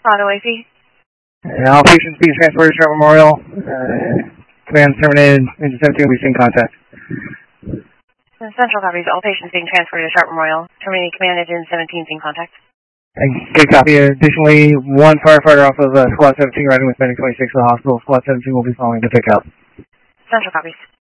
Auto AC. All patients being transferred to Sharp Memorial. Command terminated. Engine 17 will be in contact. Central copies. All patients being transferred to Sharp Memorial. Terminating command. Engine 17 in contact. Good copy. Additionally, one firefighter off of Squad 17 riding with Medic 26 to the hospital. Squad 17 will be following the pickup. Central copies.